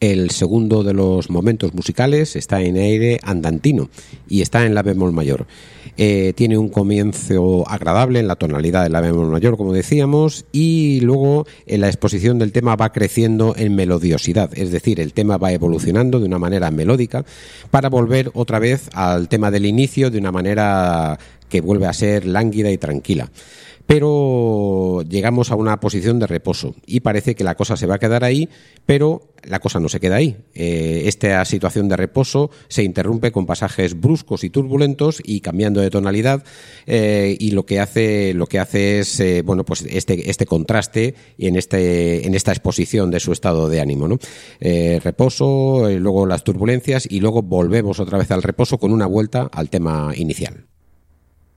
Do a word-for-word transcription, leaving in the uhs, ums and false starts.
El segundo de los momentos musicales está en aire andantino y está en la bemol mayor. Eh, tiene un comienzo agradable en la tonalidad de la bemol mayor, como decíamos, y luego en la exposición del tema va creciendo en melodiosidad, es decir, el tema va evolucionando de una manera melódica para volver otra vez al tema del inicio de una manera que vuelve a ser lánguida y tranquila. Pero llegamos a una posición de reposo y parece que la cosa se va a quedar ahí, pero la cosa no se queda ahí. Eh, esta situación de reposo se interrumpe con pasajes bruscos y turbulentos y cambiando de tonalidad, eh, y lo que hace lo que hace es eh, bueno pues este este contraste en este en esta exposición de su estado de ánimo, ¿no? Eh, reposo, eh, luego las turbulencias y luego volvemos otra vez al reposo con una vuelta al tema inicial.